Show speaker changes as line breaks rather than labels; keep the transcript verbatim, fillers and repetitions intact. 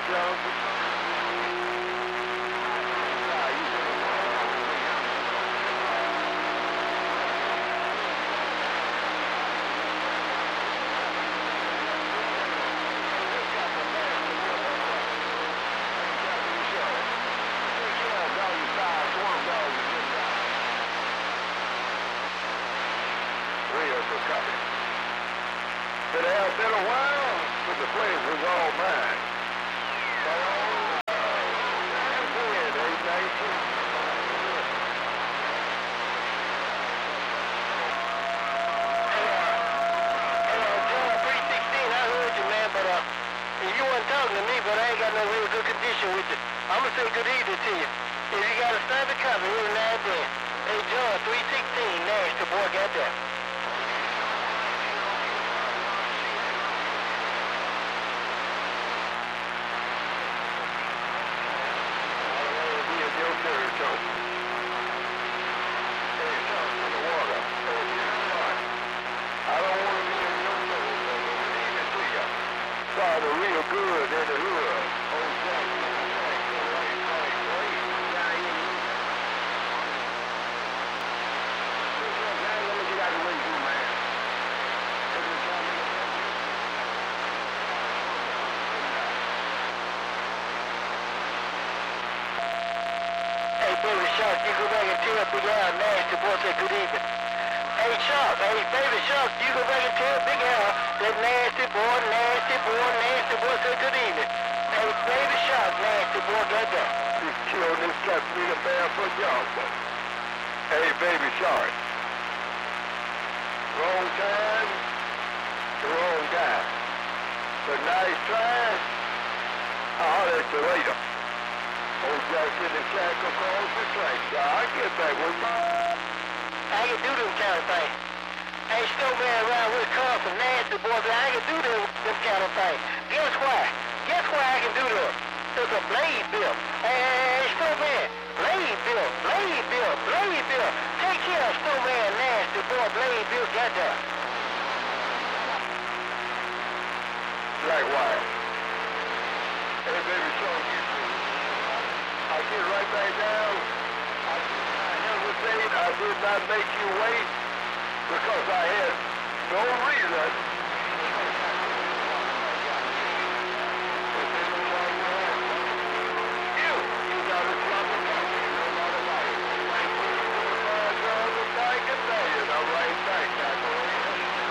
It has been a while, but the place was all mine. Go ahead, eight nineteen.
Hey, uh, John three sixteen, I heard you, man, but uh, you weren't talking to me, but I ain't got no real good condition with you. I'm gonna say good evening to you. If you got a standard copy, here and there, then. Hey, John three sixteen, Nash, the boy got that.
Started real good in the hood.
Hey, Baby Shark, you go back and tell Big Al Nash, the boy said good evening. Hey, Shark, hey, Baby Shark, you go back and tell Big Al that nasty boy, nasty boy, nasty boy said good evening. Hey, Baby Shark, nasty boy, got that.
You killed this cat to be the barefoot youngster. Hey, Baby Shark. Wrong time, the wrong guy. But nice try. I'll holler at you later. Old Jack in the shack across the track. So I'll get back with you.
I can do them kind of things. I ain't snowman around with a car for nasty boys, but I can do them, them kind of things. Guess why? Guess why I can do them? There's a blade bill. Hey, snowman, blade bill, blade bill, blade bill. Take care of snowman, nasty boy, blade bill, got that.
Black wire. Hey, Baby Shark, you too. I'll get right back down. I hesitate. I did not make you wait because I had no reason